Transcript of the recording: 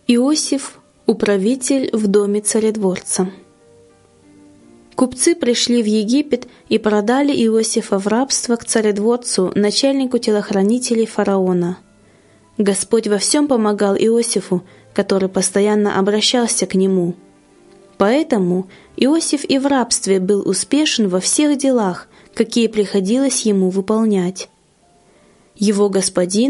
Иосиф – управитель в доме царедворца. Купцы пришли в Египет и продали Иосифа в рабство к царедворцу, начальнику телохранителей фараона. Господь во всем помогал Иосифу, который постоянно обращался к нему. Поэтому Иосиф и в рабстве был успешен во всех делах, какие приходилось ему выполнять. Его господин